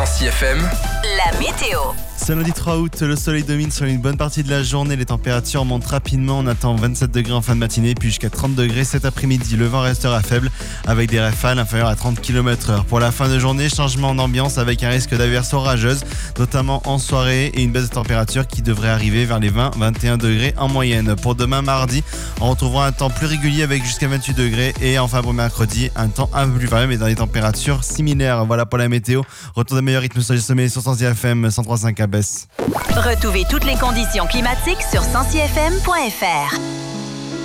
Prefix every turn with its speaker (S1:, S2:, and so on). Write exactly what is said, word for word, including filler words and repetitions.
S1: Sancy F M,
S2: la météo.
S3: Ce lundi trois août, le soleil domine sur une bonne partie de la journée. Les températures montent rapidement. On attend vingt-sept degrés en fin de matinée, puis jusqu'à trente degrés cet après-midi. Le vent restera faible avec des rafales inférieures à trente kilomètres heure. Pour la fin de journée, changement d'ambiance avec un risque d'averses orageuses, notamment en soirée, et une baisse de température qui devrait arriver vers les vingt à vingt et un degrés en moyenne. Pour demain mardi, on retrouvera un temps plus régulier avec jusqu'à vingt-huit degrés. Et enfin pour mercredi, un temps un peu plus variable mais dans des températures similaires. Voilà pour la météo. Retour des meilleurs rythmes sur les sommets sur Sancy F M cent trois virgule cinq à Besse.
S2: Retrouvez toutes les conditions climatiques sur sancy f m point f r.